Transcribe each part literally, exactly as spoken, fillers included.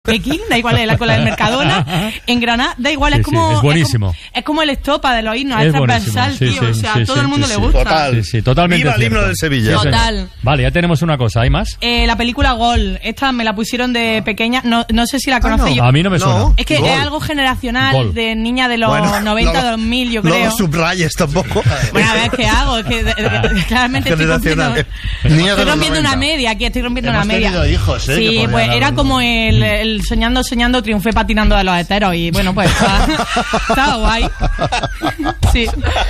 Pekín, da igual, es la cola del Mercadona. En Granada, da igual, sí, es como... Sí, es buenísimo. Es como, es como el estopa de los himnos, es, es transversal, sí, tío, sí, o sea, sí, a todo sí, el mundo sí, le sí. gusta. Total. Sí, sí, totalmente Viva el cierto. himno del Sevilla. Sí, Total. Vale, ya tenemos una cosa, ¿hay más? Eh, la película Gol, esta me la pusieron de pequeña, no, no sé si la conocéis. no. A mí no me suena. No. Es que Gol. es algo generacional Gol. de niña de los Bueno, noventa, no, dos mil, yo no creo. lo subrayes tampoco. Bueno, a ver, ¿qué hago? Es que de- de- de- claramente estoy rompiendo, Generacional. Niñas de estoy los rompiendo una noventa. media aquí, estoy rompiendo Hemos una media. tenido hijos, ¿eh? que Sí, podrían pues era haber- como el, el soñando, soñando, triunfé patinando de los heteros y bueno, pues está, está guay. Sí.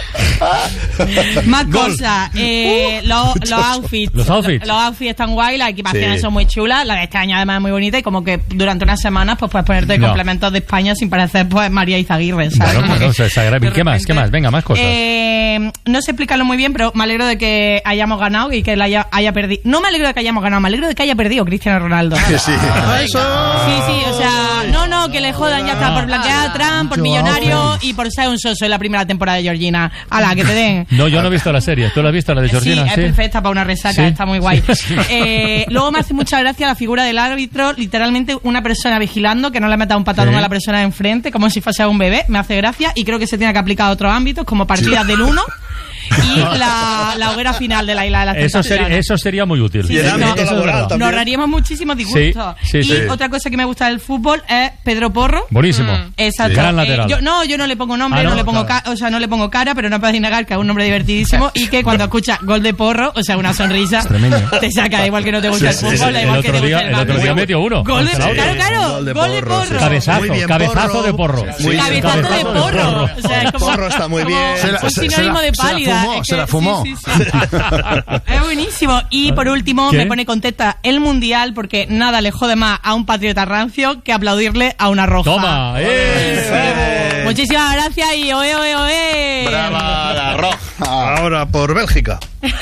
Más Gol. cosas. Eh, los, los outfits. Los outfits. Los outfits están guay, las equipaciones Sí. son muy chulas. La de este año además es muy bonita y como que durante unas semanas pues puedes ponerte No. complementos de España sin parecer pues María Izaguirre, ¿sabes? Bueno, Como bueno, que se desagrada. de ¿Qué más? ¿Qué repente- más? Venga, más cosas. Eh, no sé explicarlo muy bien, pero me alegro de que hayamos ganado y que él haya, haya perdido. No me alegro de que hayamos ganado, me alegro de que haya perdido Cristiano Ronaldo. Que sí. Sí, sí, o sea, no, no, que le jodan ya está por blanquear a Trump, por millonario y por ser un soso en la primera temporada de Georgina. Ala, que te den. No, yo no he visto la serie. ¿Tú la has visto, la de Georgina? Sí, es perfecta para una resaca, Sí. está muy guay. Eh, luego me hace mucha gracia la figura del árbitro, literalmente una persona vigilando, que no le meta un patadón Sí. a la persona de enfrente, como si fuese un bebé, me hace gracia y creo que se tiene que aplicar a otros ámbitos, como partidas del uno y la, la hoguera final de la Isla de las Eso sería, Tentaciones. eso sería muy útil. Sí, Y el sí, ámbito no. laboral verdad. también. Nos ahorraríamos muchísimos disgustos. Sí, sí, y sí. otra cosa que me gusta del fútbol es Pedro Porro. Buenísimo. Exacto. Gran Eh, lateral. yo, no, yo no le pongo nombre, Ah, no, ¿no? le pongo ca- o sea, no le pongo cara, pero no puedes negar que es un nombre divertidísimo y que cuando escuchas gol de Porro, o sea, una sonrisa, tremendo. te saca, da igual que no te gusta Sí, el sí, fútbol, sí. da El igual que otro te día, guste el otro día básquet. metió uno. Gol de, Contra la claro, otra. claro, Gol de gol de Porro, sí, Porro. sí. Cabezazo, Muy bien, cabezazo Porro. de Porro. Muy bien. Cabezazo de Cabezazo de Porro. Porro. O sea, es como, Porro está muy como bien. Se la- un se- se sinónimo la- de se la pálida. fumó, Es se que- la fumó. sí, sí, sí. Es buenísimo. Y por último, ¿Qué? me pone contenta el Mundial porque nada le jode más a un patriota rancio que aplaudirle a una roja. Toma. ¡Eh! Muchísimas gracias y oe, oe, oe. Brava la roja. Ahora por Bélgica. Qué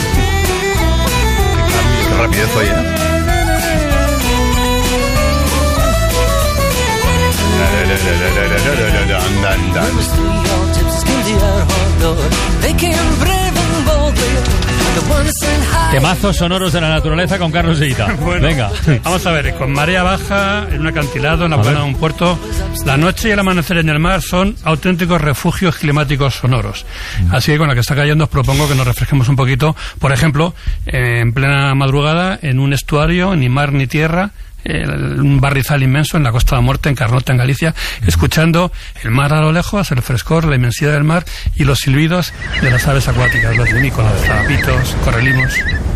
rapidez hoy, ¿eh? Temazos sonoros de la naturaleza con Carlos Higuita. Bueno, Venga. vamos a ver, con marea baja, en un acantilado, en la A plana ver. de un puerto, la noche y el amanecer en el mar son auténticos refugios climáticos sonoros. Así que con la que está cayendo os propongo que nos refresquemos un poquito. Por ejemplo, eh, en plena madrugada, en un estuario, ni mar ni tierra, el- un barrizal inmenso en la Costa de la Muerte, en Carnota, en Galicia, escuchando el mar a lo lejos, el frescor, la inmensidad del mar y los silbidos de las aves acuáticas, los vinícolas, zarapitos, correlimos.